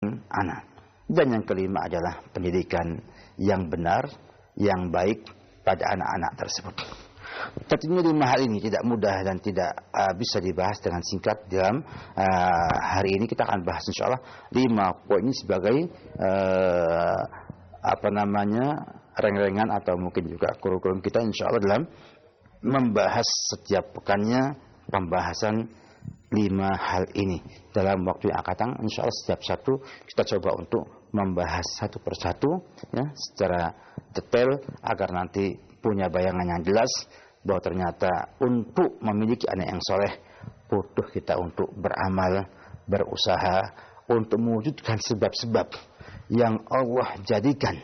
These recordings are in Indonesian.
anak. Dan yang kelima adalah pendidikan yang benar, yang baik pada anak-anak tersebut. Tentunya 5 hal ini tidak mudah dan tidak bisa dibahas dengan singkat dalam hari ini. Kita akan bahas insyaallah 5 poin ini sebagai reng-rengan atau mungkin juga kurikulum kita insyaallah dalam membahas setiap pekannya pembahasan 5 hal ini. Dalam waktu yang akan datang insyaallah setiap satu kita coba untuk membahas satu persatu ya secara detail agar nanti punya bayangan yang jelas bahwa ternyata untuk memiliki anak yang soleh butuh kita untuk beramal, berusaha untuk mewujudkan sebab-sebab yang Allah jadikan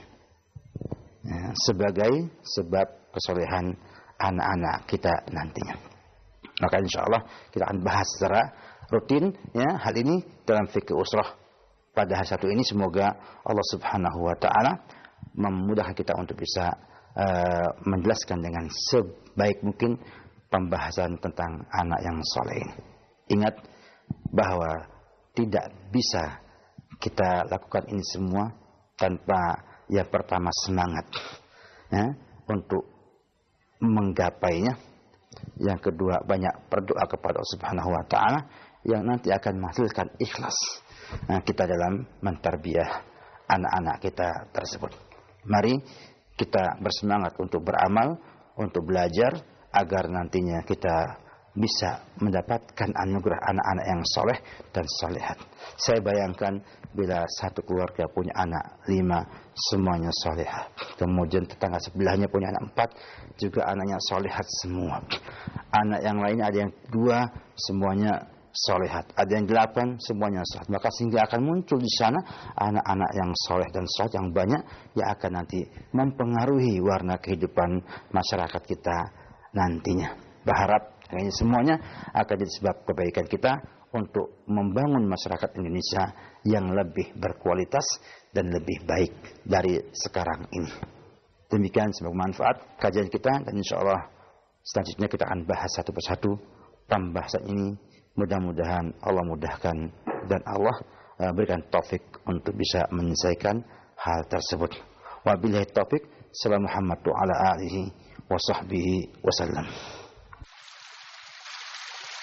ya, sebagai sebab kesolehan anak-anak kita nantinya. Maka insya Allah kita akan bahas secara rutin ya hal ini dalam fikih usrah pada hari satu ini. Semoga Allah Subhanahu wa taala memudahkan kita untuk bisa menjelaskan dengan sebaik mungkin pembahasan tentang anak yang soleh ini. Ingat bahwa tidak bisa kita lakukan ini semua tanpa yang pertama semangat ya, untuk menggapainya. Yang kedua banyak berdoa kepada Allah Subhanahu wa taala yang nanti akan menghasilkan ikhlas kita dalam mentarbiyah anak-anak kita tersebut. Mari kita bersemangat untuk beramal, untuk belajar agar nantinya kita bisa mendapatkan anugerah anak-anak yang soleh dan solehat. Saya bayangkan bila satu keluarga punya anak 5 semuanya solehat, kemudian tetangga sebelahnya punya anak 4 juga anaknya solehat semua, anak yang lainnya ada yang 2 semuanya solehat, ada yang 8 semuanya solehat, maka sehingga akan muncul di sana anak-anak yang soleh dan solehat yang banyak yang akan nanti mempengaruhi warna kehidupan masyarakat kita nantinya. Berharap ini semuanya akan jadi sebab kebaikan kita untuk membangun masyarakat Indonesia yang lebih berkualitas dan lebih baik dari sekarang ini. Demikian semoga manfaat kajian kita dan insya Allah selanjutnya kita akan bahas satu persatu pembahasan ini. Mudah-mudahan Allah mudahkan dan Allah berikan taufik untuk bisa menyelesaikan hal tersebut. Wabillahi taufik. Assalamualaikum warahmatullahi wabarakatuh.